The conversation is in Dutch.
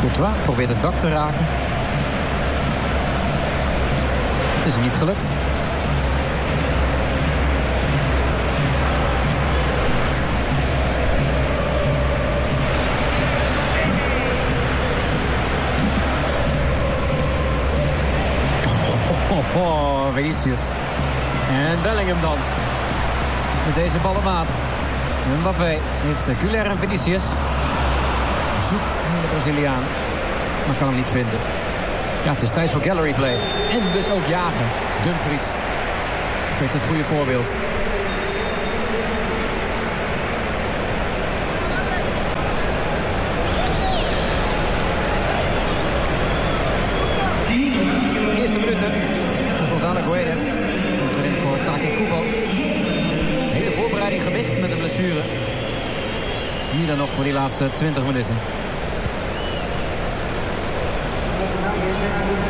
Courtois probeert het dak te raken. Het is hem niet gelukt. Vinicius. En Bellingham dan. Met deze bal op maat. Mbappé heeft Güler en Vinicius. Zoekt de Braziliaan. Maar kan hem niet vinden. Ja, het is tijd voor gallery play. En dus ook jagen. Dumfries geeft het goede voorbeeld. Eerste minuten. Gonzalo Guedes komt erin voor Take Kubo. Hele voorbereiding gemist met een blessure. Nu dan nog voor die laatste 20 minuten.